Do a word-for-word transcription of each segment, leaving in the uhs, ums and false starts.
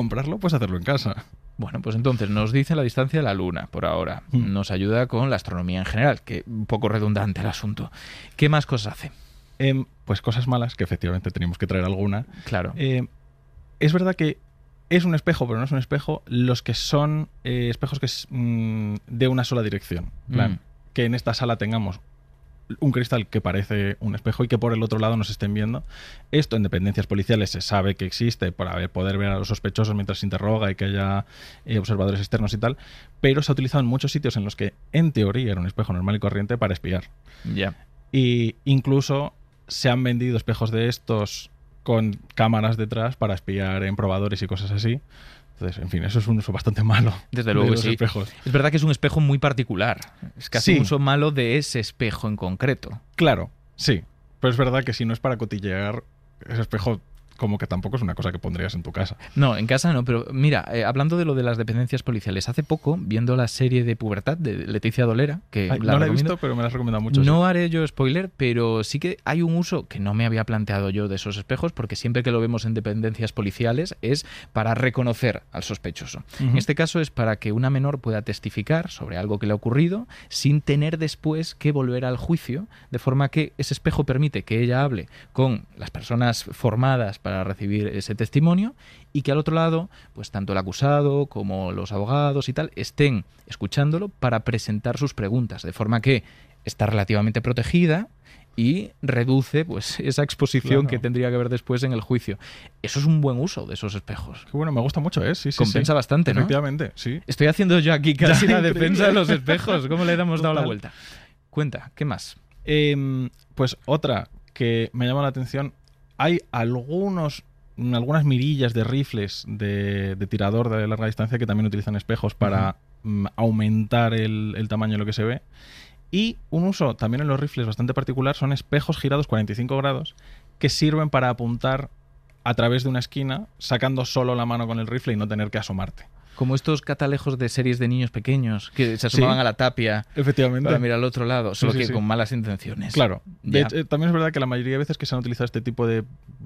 comprarlo, puedes hacerlo en casa. Bueno, pues entonces nos dice la distancia de la Luna, por ahora. Mm. Nos ayuda con la astronomía en general, que un poco redundante el asunto. ¿Qué más cosas hace? Eh, pues cosas malas, que efectivamente tenemos que traer alguna. Claro. Eh, es verdad que es un espejo, pero no es un espejo, los que son eh, espejos que es mmm, de una sola dirección. En plan, mm. que en esta sala tengamos un cristal que parece un espejo y que por el otro lado nos estén viendo. Esto en dependencias policiales se sabe que existe para poder ver a los sospechosos mientras se interroga y que haya eh, observadores externos y tal, pero se ha utilizado en muchos sitios en los que en teoría era un espejo normal y corriente para espiar. Ya. Yeah. Y incluso se han vendido espejos de estos con cámaras detrás para espiar en probadores y cosas así. Entonces, en fin, eso es un uso bastante malo. Desde luego, de los sí. espejos. Es verdad que es un espejo muy particular. Es casi sí. un uso malo de ese espejo en concreto. Claro, sí. Pero es verdad que si no es para cotillear, ese espejo como que tampoco es una cosa que pondrías en tu casa. No, en casa no, pero mira, eh, hablando de lo de las dependencias policiales, hace poco, viendo la serie de Pubertad de Leticia Dolera, que Ay, la no la he visto, pero me la has recomendado mucho. No sí. haré yo spoiler, pero sí que hay un uso que no me había planteado yo de esos espejos, porque siempre que lo vemos en dependencias policiales es para reconocer al sospechoso. Uh-huh. En este caso es para que una menor pueda testificar sobre algo que le ha ocurrido sin tener después que volver al juicio, de forma que ese espejo permite que ella hable con las personas formadas para para recibir ese testimonio y que al otro lado, pues tanto el acusado como los abogados y tal estén escuchándolo para presentar sus preguntas, de forma que está relativamente protegida y reduce pues esa exposición claro. que tendría que haber después en el juicio. Eso es un buen uso de esos espejos. Qué bueno, me gusta mucho, ¿eh? Sí, sí, Compensa sí. bastante, ¿no? Efectivamente, sí. Estoy haciendo yo aquí casi ya, la increíble. defensa de los espejos. ¿Cómo le hemos dado Total. la vuelta? Cuenta, ¿qué más? Eh, pues otra que me llama la atención. Hay algunos, algunas mirillas de rifles de, de tirador de larga distancia que también utilizan espejos para uh-huh. um, aumentar el, el tamaño de lo que se ve. Y un uso también en los rifles bastante particular son espejos girados cuarenta y cinco grados que sirven para apuntar a través de una esquina sacando solo la mano con el rifle y no tener que asomarte. Como estos catalejos de series de niños pequeños que se asomaban sí, a la tapia efectivamente. Para mirar al otro lado, solo sí, sí, que sí. con malas intenciones. Claro. De hecho, también es verdad que la mayoría de veces que se han utilizado este tipo de...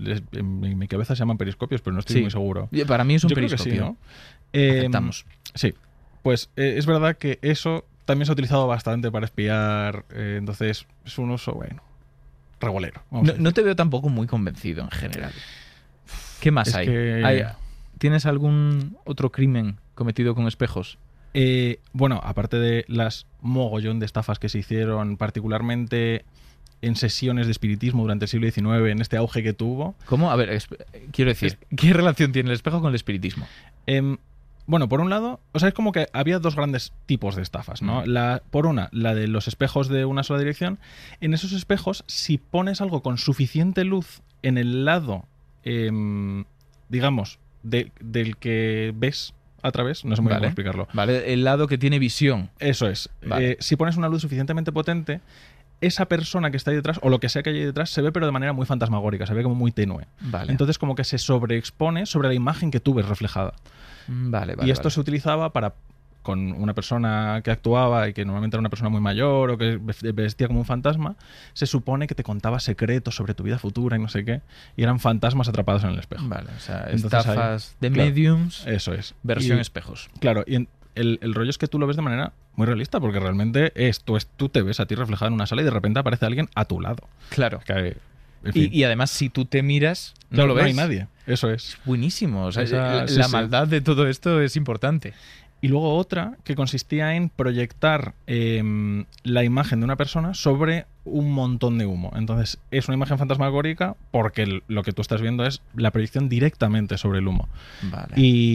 En mi cabeza se llaman periscopios, pero no estoy sí. muy seguro. Para mí es un Yo periscopio. Creo que sí, ¿no? Aceptamos. Eh, sí. Pues eh, es verdad que eso también se ha utilizado bastante para espiar. Eh, entonces es un uso, bueno, regulero. No, no te veo tampoco muy convencido en general. ¿Qué más es hay? Que... hay? ¿Tienes algún otro crimen cometido con espejos? Eh, bueno, aparte de las mogollón de estafas que se hicieron, particularmente en sesiones de espiritismo durante el siglo diecinueve, en este auge que tuvo. ¿Cómo? A ver, es, quiero decir, es, ¿qué relación tiene el espejo con el espiritismo? Eh, bueno, por un lado, o sea, es como que había dos grandes tipos de estafas, ¿no? Mm. La, por una, la de los espejos de una sola dirección. En esos espejos, si pones algo con suficiente luz en el lado, eh, digamos, de, del que ves a través, no sé muy bien vale. cómo explicarlo. Vale, el lado que tiene visión. Eso es. Vale. Eh, si pones una luz suficientemente potente, esa persona que está ahí detrás, o lo que sea que hay ahí detrás, se ve pero de manera muy fantasmagórica, se ve como muy tenue. Vale. Entonces como que se sobreexpone sobre la imagen que tú ves reflejada. Vale, vale. Y esto vale. se utilizaba para... con una persona que actuaba y que normalmente era una persona muy mayor o que vestía como un fantasma, se supone que te contaba secretos sobre tu vida futura y no sé qué, y eran fantasmas atrapados en el espejo. Vale, o sea, Entonces, estafas ahí, de claro, mediums, eso es. versión y, espejos. Claro, y en, el, el rollo es que tú lo ves de manera muy realista, porque realmente es, tú, es, tú te ves a ti reflejado en una sala y de repente aparece alguien a tu lado. Claro. Que, en fin. y, y además, si tú te miras, no claro, lo ves. No hay nadie, eso es. Es buenísimo. O sea, Esa, la sí, la sí. maldad de todo esto es importante. Y luego otra que consistía en proyectar eh, la imagen de una persona sobre un montón de humo. Entonces es una imagen fantasmagórica porque lo que tú estás viendo es la proyección directamente sobre el humo. Vale.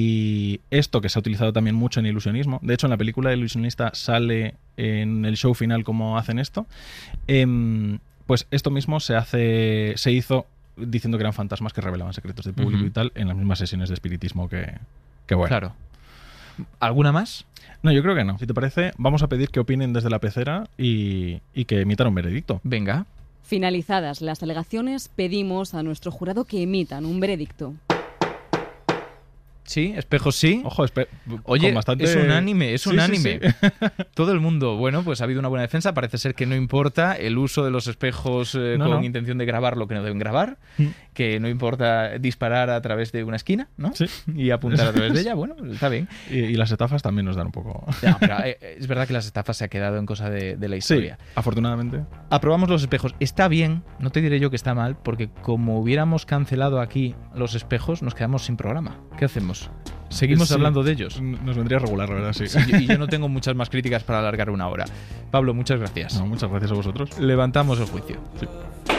Y esto que se ha utilizado también mucho en ilusionismo. De hecho, en la película El ilusionista sale en el show final cómo hacen esto. Eh, pues esto mismo se hace, se hizo diciendo que eran fantasmas que revelaban secretos del público uh-huh. y tal en las mismas sesiones de espiritismo que, que bueno. Claro. ¿Alguna más? No, yo creo que no. Si te parece, vamos a pedir que opinen desde la pecera y, y que emitan un veredicto. Venga. Finalizadas las alegaciones, pedimos a nuestro jurado que emitan un veredicto. Sí, espejos sí. Ojo, espe- Oye, con bastante... es un anime, es un Sí, sí, anime. sí. Todo el mundo, bueno, pues ha habido una buena defensa. Parece ser que no importa el uso de los espejos eh, No, con no. intención de grabar lo que no deben grabar, Mm. que no importa disparar a través de una esquina, ¿no? Sí. Y apuntar a través de ella, bueno, está bien. Y, y las estafas también nos dan un poco... No, pero eh, es verdad que las estafas se ha quedado en cosa de, de la Sí, historia. afortunadamente. Aprobamos los espejos. Está bien, no te diré yo que está mal, porque como hubiéramos cancelado aquí los espejos, nos quedamos sin programa. ¿Qué hacemos? ¿Seguimos Sí, hablando de ellos? Nos vendría regular, la verdad, sí. Sí, y yo no tengo muchas más críticas para alargar una hora. Pablo, muchas gracias. No, muchas gracias a vosotros. Levantamos el juicio. Sí.